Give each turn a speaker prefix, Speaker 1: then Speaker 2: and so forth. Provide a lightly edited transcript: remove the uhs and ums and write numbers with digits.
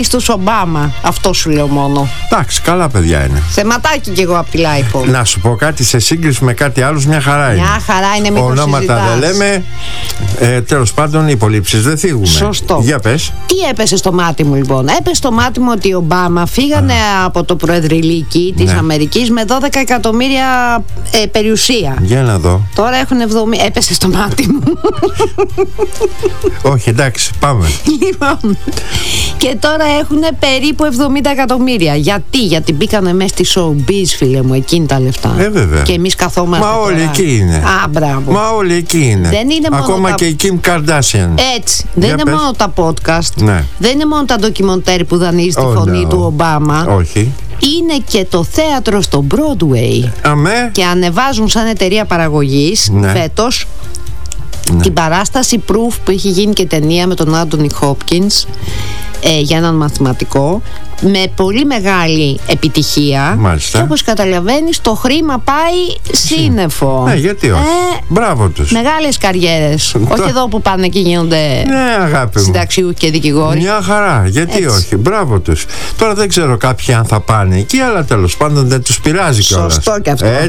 Speaker 1: Στους Ομπάμα. Αυτό σου λέω μόνο.
Speaker 2: Εντάξει, καλά παιδιά είναι.
Speaker 1: Θεματάκι κι εγώ απ' τη Λάιπο.
Speaker 2: Να σου πω κάτι, σε σύγκριση με κάτι άλλο, μια χαρά είναι.
Speaker 1: Μια χαρά είναι, μην το
Speaker 2: ονόματα δεν λέμε. Τέλος πάντων, υπολείψεις δεν θίγουμε.
Speaker 1: Σωστό.
Speaker 2: Για πες.
Speaker 1: Τι έπεσε στο μάτι μου λοιπόν? Έπεσε στο μάτι μου ότι οι Ομπάμα φύγανε από το προεδρυλίκι της Αμερικής με 12 εκατομμύρια περιουσία.
Speaker 2: Για να δω.
Speaker 1: Τώρα έχουν 70. Έπεσε στο μάτι μου.
Speaker 2: Όχι, εντάξει, πάμε.
Speaker 1: Λοιπόν. Και τώρα έχουν περίπου 70 εκατομμύρια. Γιατί μπήκανε μέσα στη showbiz, φίλε μου, εκείνη τα λεφτά.
Speaker 2: Βέβαια.
Speaker 1: Και εμείς καθόμαστε.
Speaker 2: Μα όλοι
Speaker 1: τώρα.
Speaker 2: εκεί είναι.
Speaker 1: Α, μπράβο.
Speaker 2: Μα όλοι εκεί είναι.
Speaker 1: Δεν είναι μόνο
Speaker 2: ακόμα και η Kim Kardashian.
Speaker 1: Έτσι. Δεν είναι
Speaker 2: πες.
Speaker 1: μόνο τα podcast.
Speaker 2: Ναι.
Speaker 1: Δεν είναι μόνο τα ντοκιμοντέρ που δανείζει τη φωνή του Ομπάμα.
Speaker 2: Όχι.
Speaker 1: Είναι και το θέατρο στο Broadway.
Speaker 2: Αμέ.
Speaker 1: Και ανεβάζουν σαν εταιρεία παραγωγής φέτος την παράσταση Proof που έχει γίνει και ταινία με τον Άντονι Χόπκινς για έναν μαθηματικό, με πολύ μεγάλη επιτυχία.
Speaker 2: Μάλιστα.
Speaker 1: Και όπως καταλαβαίνεις, το χρήμα πάει σύννεφο.
Speaker 2: Γιατί όχι. Μπράβο τους.
Speaker 1: Μεγάλες καριέρες. Όχι εδώ που πάνε και γίνονται συνταξιούχοι και δικηγόροι.
Speaker 2: Μια χαρά. Γιατί όχι. Μπράβο τους. Τώρα δεν ξέρω κάποιοι αν θα πάνε εκεί, αλλά τέλος πάντων δεν τους πειράζει κιόλας.
Speaker 1: Σωστό κι αυτό.